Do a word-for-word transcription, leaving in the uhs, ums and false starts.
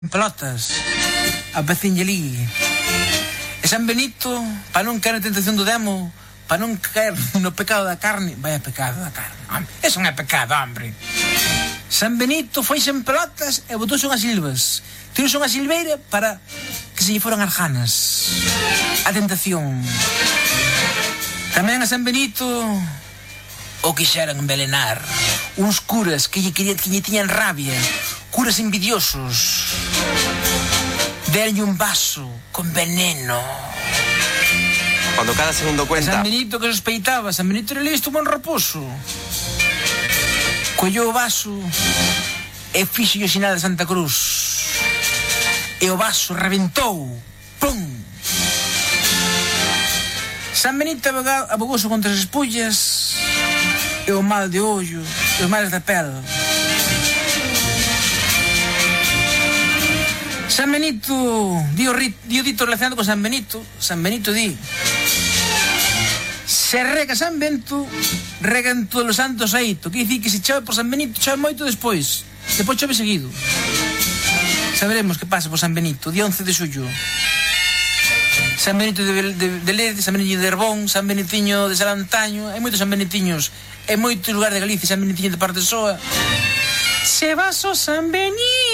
pelotas a pecinlle ali. E San Benito, para non caer na tentación do demo, para non caer no pecado da carne, vaya pecado da carne, hombre, eso non é pecado, hombre. San Benito foi sen pelotas e botouse unhas silvas, tirouse unha silveira para que se lle foran as ganas, a tentación. Tamén a San Benito o quixeran envelenar, uns curas que lle, querían, que lle tiñan rabia, curas envidiosos, denlle un vaso con veneno. Cuando cada segundo cuenta. San Benito que sospeitaba, San Benito era listo, bon raposo. Collou o vaso e fixo o sinal de Santa Cruz. E o vaso reventou. Pum! San Benito abogouse contra as espullas e o mal de ollo e os males da pel. San Benito, di o, di o dito relacionado con San Benito, San Benito di: se rega San Bento, regan todos os santos aito. Que dicir que se chove por San Benito, chove moito despois. Depois chove seguido. Saberemos que pasa por San Benito, día once de xullo. San Benito de, de, de Lede, San Benito de Herbón, San Benitiño de Salantaño. Hai moitos San Benitiños en moitos lugares de Galicia, San Benitiño de Partesoa. Se vas o San Benito.